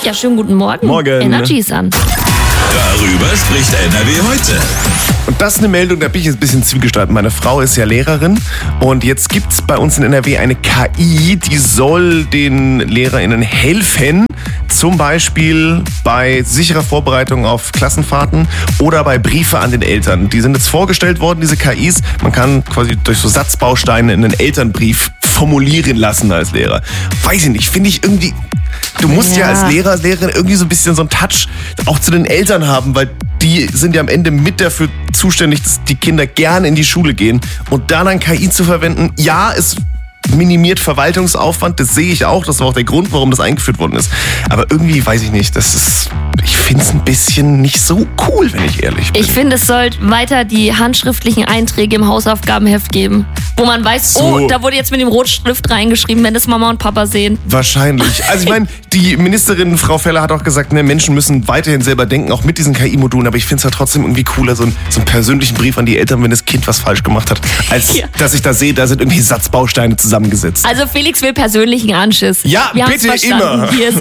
Ja, schönen guten Morgen. Morgen. Energy ist an. Darüber spricht NRW heute. Und das ist eine Meldung, da bin ich jetzt ein bisschen zwiegespalten. Meine Frau ist ja Lehrerin und jetzt gibt es bei uns in NRW eine KI, die soll den LehrerInnen helfen, zum Beispiel bei sicherer Vorbereitung auf Klassenfahrten oder bei Briefe an den Eltern. Die sind jetzt vorgestellt worden, diese KIs. Man kann quasi durch so Satzbausteine einen Elternbrief formulieren lassen als Lehrer. Weiß ich nicht, finde ich irgendwie... Du musst ja als Lehrer, als Lehrerin irgendwie so ein bisschen so einen Touch auch zu den Eltern haben, weil die sind ja am Ende mit dafür zuständig, dass die Kinder gerne in die Schule gehen. Und dann KI zu verwenden, ja, es minimiert Verwaltungsaufwand, das sehe ich auch, das war auch der Grund, warum das eingeführt worden ist. Aber irgendwie, weiß ich nicht, ich finde es ein bisschen nicht so cool, wenn ich ehrlich bin. Ich finde, es sollte weiter die handschriftlichen Einträge im Hausaufgabenheft geben, wo man weiß, da wurde jetzt mit dem Rotstift reingeschrieben, wenn es Mama und Papa sehen. Wahrscheinlich. Also ich meine, die Ministerin, Frau Feller, hat auch gesagt, Menschen müssen weiterhin selber denken, auch mit diesen KI-Modulen, aber ich finde es ja trotzdem irgendwie cooler, so einen persönlichen Brief an die Eltern, wenn das Kind was falsch gemacht hat, als dass ich da sehe, da sind irgendwie Satzbausteine zusammengesetzt. Also Felix will persönlichen Anschiss. Ja, Wir bitte immer. Hier ist